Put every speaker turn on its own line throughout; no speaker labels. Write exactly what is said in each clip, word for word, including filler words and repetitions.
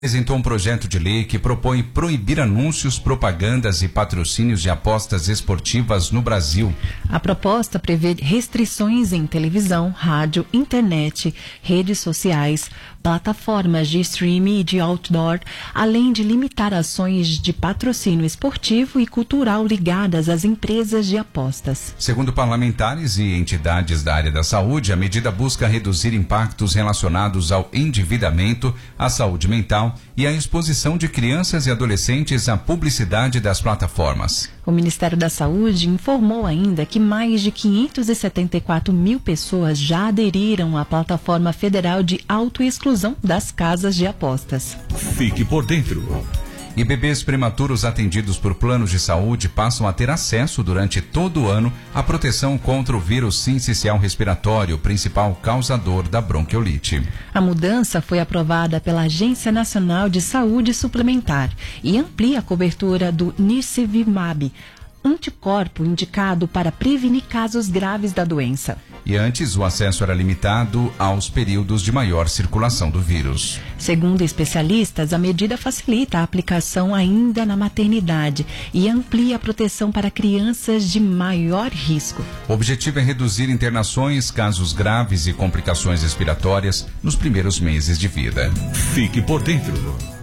Apresentou um projeto de lei que propõe proibir anúncios, propagandas e patrocínios de apostas esportivas no Brasil.
A proposta prevê restrições em televisão, rádio, internet, redes sociais, plataformas de streaming e de outdoor, além de limitar ações de patrocínio esportivo e cultural ligadas às empresas de apostas.
Segundo parlamentares e entidades da área da saúde, a medida busca reduzir impactos relacionados ao endividamento, à saúde mental e à exposição de crianças e adolescentes à publicidade das plataformas.
O Ministério da Saúde informou ainda que mais de quinhentas e setenta e quatro mil pessoas já aderiram à plataforma federal de autoexclusão das casas de apostas.
Fique por dentro.
E bebês prematuros atendidos por planos de saúde passam a ter acesso durante todo o ano à proteção contra o vírus sincicial respiratório, principal causador da bronquiolite.
A mudança foi aprovada pela Agência Nacional de Saúde Suplementar e amplia a cobertura do Nirsevimab, anticorpo indicado para prevenir casos graves da doença.
E antes, o acesso era limitado aos períodos de maior circulação do vírus.
Segundo especialistas, a medida facilita a aplicação ainda na maternidade e amplia a proteção para crianças de maior risco.
O objetivo é reduzir internações, casos graves e complicações respiratórias nos primeiros meses de vida.
Fique por dentro.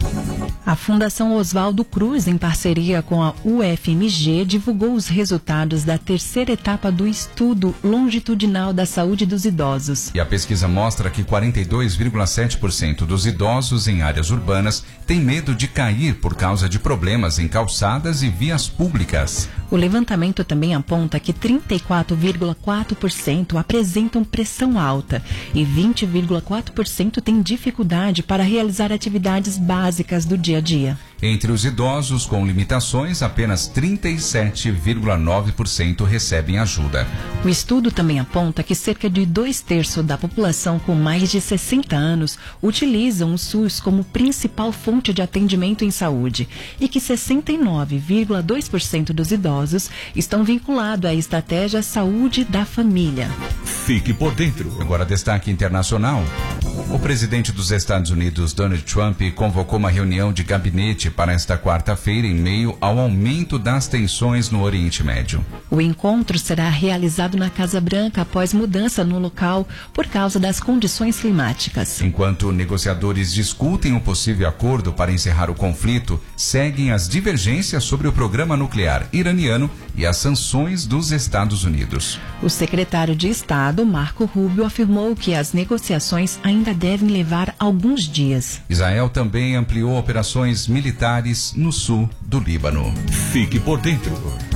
A Fundação Oswaldo Cruz, em parceria com a U F M G, divulgou os resultados da terceira etapa do estudo longitudinal da saúde dos idosos.
E a pesquisa mostra que quarenta e dois vírgula sete por cento dos idosos em áreas urbanas têm medo de cair por causa de problemas em calçadas e vias públicas.
O levantamento também aponta que trinta e quatro vírgula quatro por cento apresentam pressão alta e vinte vírgula quatro por cento têm dificuldade para realizar atividades básicas do dia a dia.
Entre os idosos com limitações, apenas trinta e sete vírgula nove por cento recebem ajuda.
O estudo também aponta que cerca de dois terços da população com mais de sessenta anos utilizam o SUS como principal fonte de atendimento em saúde e que sessenta e nove vírgula dois por cento dos idosos estão vinculados à estratégia Saúde da Família.
Fique por dentro.
Agora, destaque internacional. O presidente dos Estados Unidos, Donald Trump, convocou uma reunião de gabinete para esta quarta-feira em meio ao aumento das tensões no Oriente Médio.
O encontro será realizado na Casa Branca após mudança no local por causa das condições climáticas.
Enquanto negociadores discutem um possível acordo para encerrar o conflito, seguem as divergências sobre o programa nuclear iraniano e as sanções dos Estados Unidos.
O secretário de Estado, Marco Rubio, afirmou que as negociações ainda devem levar alguns dias.
Israel também ampliou operações militares no sul do Líbano.
Fique por dentro.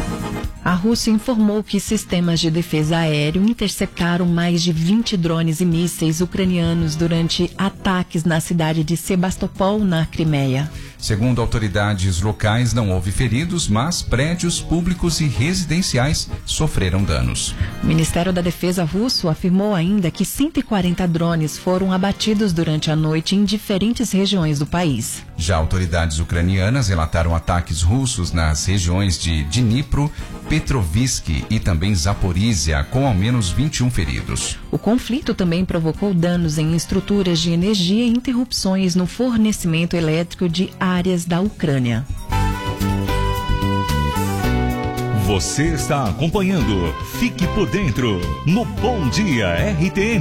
A Rússia informou que sistemas de defesa aéreo interceptaram mais de vinte drones e mísseis ucranianos durante ataques na cidade de Sebastopol, na Crimeia.
Segundo autoridades locais, não houve feridos, mas prédios públicos e residenciais sofreram danos.
O Ministério da Defesa russo afirmou ainda que cento e quarenta drones foram abatidos durante a noite em diferentes regiões do país.
Já autoridades ucranianas relataram ataques russos nas regiões de Dnipro, Petrovsk e também Zaporizhia, com ao menos vinte e um feridos.
O conflito também provocou danos em estruturas de energia e interrupções no fornecimento elétrico de áreas da Ucrânia.
Você está acompanhando Fique por Dentro no Bom Dia R T N.